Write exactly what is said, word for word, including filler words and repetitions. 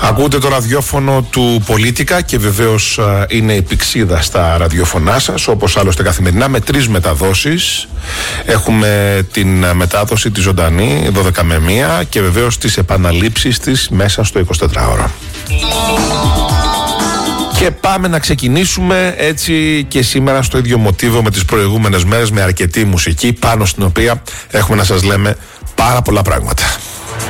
Ακούτε το ραδιόφωνο του Πολίτικα και βεβαίως είναι η πηξίδα στα ραδιοφωνά σας, όπως άλλωστε καθημερινά, με τρεις μεταδόσεις. Έχουμε την μετάδοση τη ζωντανή δώδεκα με μία και βεβαίως τις επαναλήψεις της μέσα στο εικοσιτετράωρο. Και πάμε να ξεκινήσουμε έτσι και σήμερα στο ίδιο μοτίβο με τις προηγούμενες μέρες, με αρκετή μουσική πάνω στην οποία έχουμε να σας λέμε πάρα πολλά πράγματα.